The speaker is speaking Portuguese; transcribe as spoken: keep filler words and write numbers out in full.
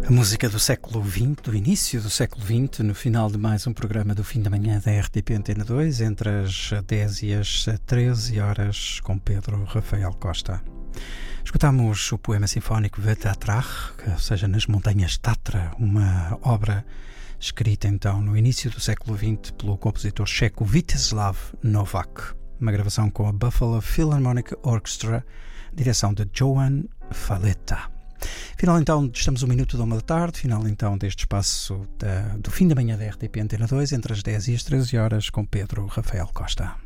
A música do século vinte, do início do século vinte, no final de mais um programa do fim da manhã da R T P Antena dois, entre as dez e as treze horas, com Pedro Rafael Costa. Escutámos o poema sinfónico V Tatrach, ou seja, Nas Montanhas Tatra, uma obra escrita então no início do século vinte pelo compositor checo Vítězslav Novák. Uma gravação com a Buffalo Philharmonic Orchestra, direção de Johan Falletta. Final então, estamos um minuto da uma da tarde, final então deste espaço da, do fim da manhã da R T P Antena dois, entre as dez e as treze horas, com Pedro Rafael Costa.